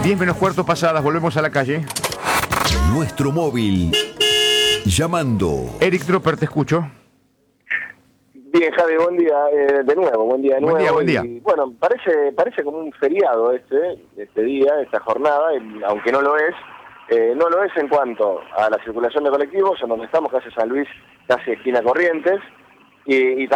10 menos cuarto pasadas, volvemos a la calle. Nuestro móvil. Llamando. Eric Tropper, te escucho. Bien, Javi, buen día de nuevo, buen día de nuevo. Buen día. Y, bueno, parece como un feriado este día, esta jornada, aunque no lo es. No lo es en cuanto a la circulación de colectivos, en donde estamos, casi San Luis, casi esquina Corrientes, y